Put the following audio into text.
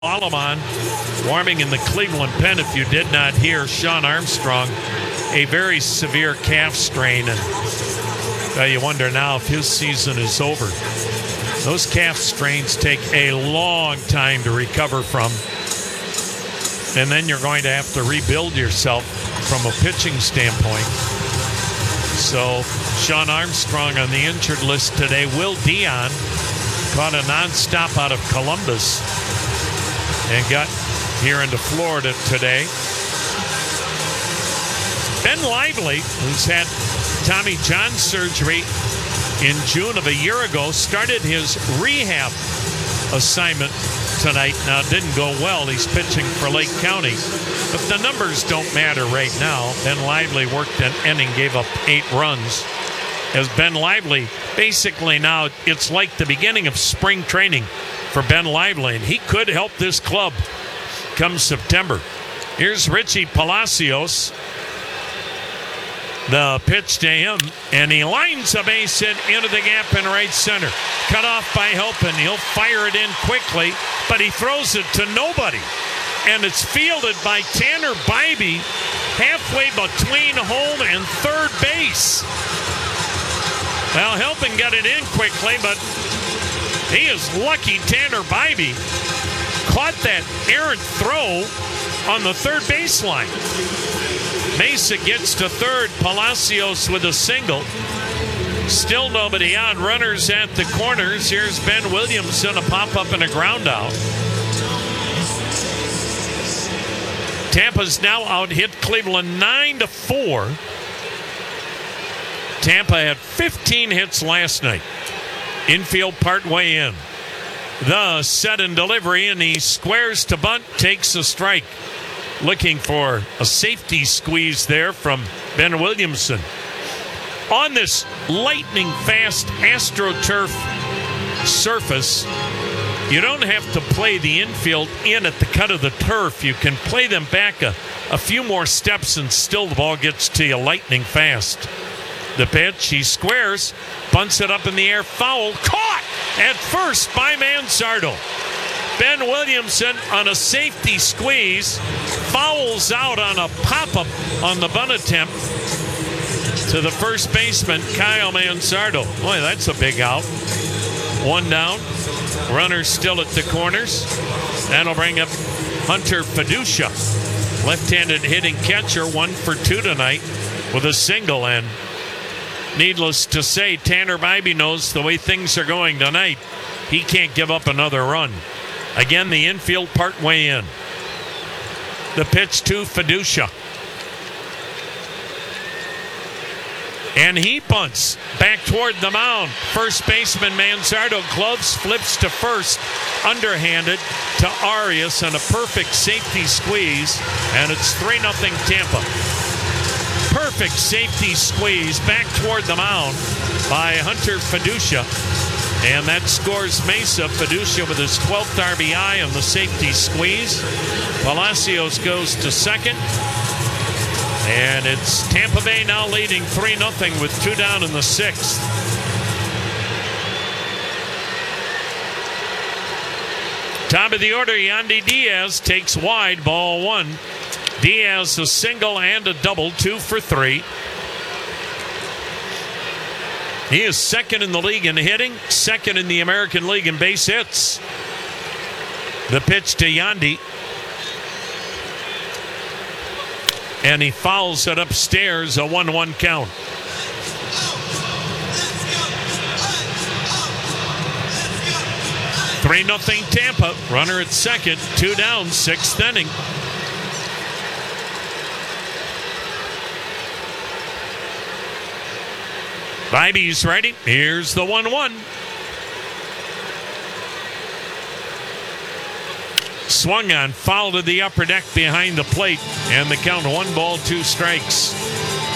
Alamon warming in the Cleveland pen. If you did not hear, Sean Armstrong, a very severe calf strain. And you wonder now if his season is over. Those calf strains take a long time to recover from. And then you're going to have to rebuild yourself from a pitching standpoint. So Sean Armstrong on the injured list today. Will Dion caught a nonstop out of Columbus and got here into Florida today. Ben Lively, who's had Tommy John surgery in June of a year ago, started his rehab assignment tonight. Now, it didn't go well. He's pitching for Lake County. But the numbers don't matter right now. Ben Lively worked an inning, gave up 8 runs. As Ben Lively, basically now, it's like the beginning of spring training for Ben Lively, and he could help this club come September. Here's Richie Palacios. The pitch to him, and he lines a base hit into the gap in right center. Cut off by Halpin. He'll fire it in quickly, but he throws it to nobody. And it's fielded by Tanner Bybee halfway between home and third base. Well, Halpin got it in quickly, but he is lucky Tanner Bybee caught that errant throw on the third baseline. Mesa gets to third. Palacios with a single. Still nobody on. Runners at the corners. Here's Ben Williamson, a pop-up and a ground out. Tampa's now out-hit Cleveland 9-4. Tampa had 15 hits last night. Infield partway in. The set and delivery, and he squares to bunt, takes a strike. Looking for a safety squeeze there from Ben Williamson. On this lightning-fast AstroTurf surface, you don't have to play the infield in at the cut of the turf. You can play them back a few more steps, and still the ball gets to you lightning fast. The pitch, he squares, bunts it up in the air, foul, caught at first by Mansardo. Ben Williamson on a safety squeeze fouls out on a pop-up on the bunt attempt to the first baseman, Kyle Mansardo. Boy, that's a big out. 1 down. Runner still at the corners. That'll bring up Hunter Fiducia. Left-handed hitting catcher, 1 for 2 tonight with a single. And needless to say, Tanner Bybee knows the way things are going tonight, he can't give up another run. Again, the infield partway in. The pitch to Fiducia. And he bunts back toward the mound. First baseman Mansardo gloves, flips to first, underhanded to Arias, and a perfect safety squeeze. And it's 3-0 Tampa. Perfect safety squeeze back toward the mound by Hunter Fiducia. And that scores Mesa. Fiducia with his 12th RBI on the safety squeeze. Palacios goes to second. And it's Tampa Bay now leading 3-0 with 2 down in the 6th. Top of the order, Yandy Diaz takes wide, ball 1. Diaz a single and a double, 2 for 3. He is second in the league in hitting, second in the American League in base hits. The pitch to Yandy. And he fouls it upstairs, a 1-1 count. Three 3-0 Tampa. Runner at second, 2 down, 6th inning. Bybee's ready. Here's the 1-1. Swung on, foul to the upper deck behind the plate, and the count 1 ball, 2 strikes.